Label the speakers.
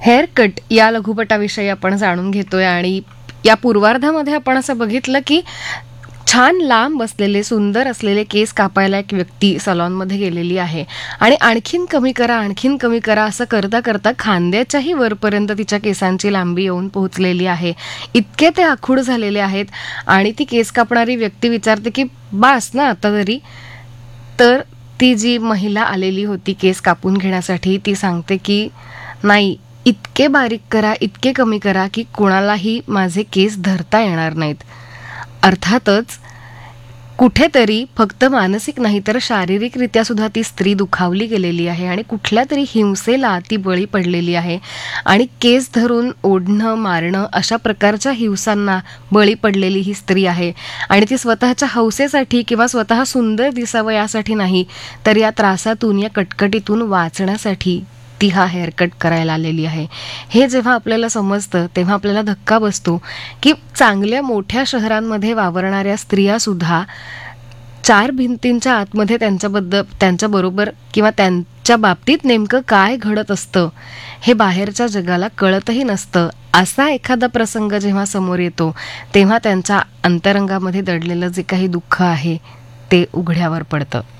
Speaker 1: Hair cut या लघुपटाविषयी आपण जाणून घेतोय आणि या पूर्वार्धामध्ये आपण असं बघितलं की छान लांब असलेले सुंदर असलेले केस कापायला एक व्यक्ती सलॉनमध्ये गेलेली आहे आणि आणखीन कमी करा आणखीन कमी करा असं करता करता खांद्याच्याही वरपर्यंत तिच्या केसांची लांबी येऊन पोहोचलेली आहे. इतके ते आखूड झालेले आहेत आणि ती केस कापणारी व्यक्ती विचारते की बास ना आता तरी. तर ती जी महिला आलेली होती केस कापून घेण्यासाठी ती सांगते की नाही, इतके बारीक करा इतके कमी करा की कोणालाही माझे केस धरता येणार नाहीत. अर्थातच कुठेतरी फक्त मानसिक नाही तर शारीरिकरित्या सुद्धा ती स्त्री दुखावली गेलेली आहे आणि कुठल्या तरी हिंसेला ती बळी पडलेली आहे आणि केस धरून ओढणं मारणं अशा प्रकारच्या हिंसांना बळी पडलेली ही स्त्री आहे. आणि ती स्वतःच्या हौसेसाठी किंवा स्वतः सुंदर दिसावं यासाठी नाही तर या त्रासातून या कटकटीतून वाचण्यासाठी ती हा हेअरकट करायला आलेली आहे. हे जेव्हा आपल्याला समजतं तेव्हा आपल्याला धक्का बसतो की चांगल्या मोठ्या शहरांमध्ये वावरणाऱ्या स्त्रिया सुद्धा चार भिंतींच्या आतमध्ये त्यांच्याबरोबर किंवा त्यांच्या बाबतीत नेमकं काय घडत असतं हे बाहेरच्या जगाला कळतही नसतं. असा एखादा प्रसंग जेव्हा समोर येतो तेव्हा त्यांच्या अंतरंगामध्ये दडलेलं जे काही दुःख आहे ते उघड्यावर पडतं.